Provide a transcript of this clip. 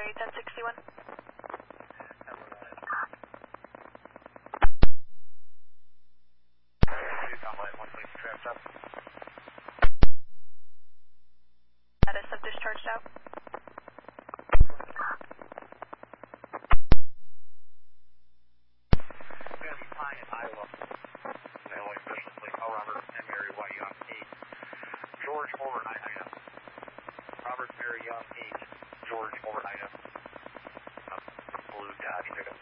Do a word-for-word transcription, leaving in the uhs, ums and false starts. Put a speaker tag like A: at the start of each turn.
A: Military ten sixty-one. Status of discharged out.
B: Going to be flying in Iowa. Illinois Specialist Lake, L. Robert and Mary White Young, eight. George overnight item. Robert Mary Young, eight. George overnight item. Blue Dodge pickup.